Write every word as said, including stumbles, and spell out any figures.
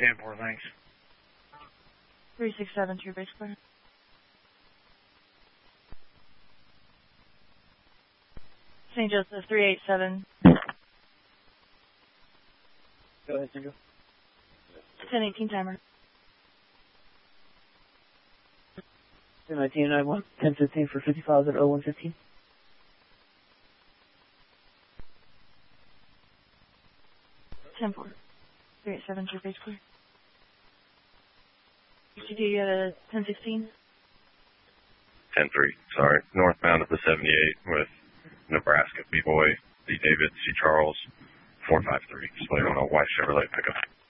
ten four, thanks. three six seven to your base clear. Saint Joseph, three eight seven. Go ahead, Saint Joseph. ten eighteen timer. ten nineteen nine one, ten fifteen for fifty-five at oh one fifteen. ten four. three eight seven to your base clear. C D at a ten sixteen. ten three, sorry. Northbound of the seventy-eight with Nebraska, B-Boy, D. David, C. Charles, four five three. Displayed on a white Chevrolet pickup.